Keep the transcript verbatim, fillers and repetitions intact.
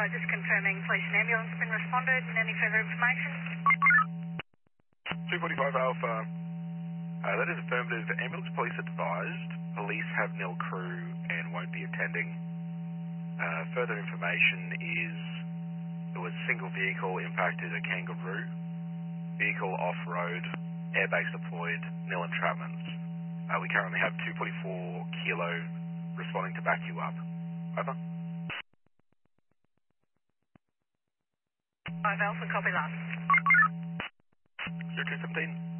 just confirming police and ambulance have been responded and any further information. two forty-five Alpha. Uh, that is affirmative. Ambulance police advised. Police have nil crew and won't be attending. Uh, further information is there was single vehicle impacted a kangaroo. Vehicle off-road, airbase deployed, nil entrapments. Uh, we currently have two forty-four Kilo responding to back you up. Over. five Alpha, copy that. zero two seventeen.